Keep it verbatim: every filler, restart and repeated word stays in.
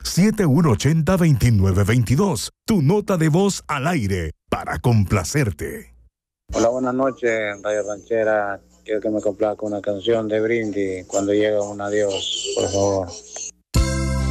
siete uno ocho cero, dos nueve dos dos. Tu nota de voz al aire para complacerte. Hola, buenas noches, Radio Ranchera. Quiero que me complazca una canción de Brindis, Cuando llega un adiós, por favor.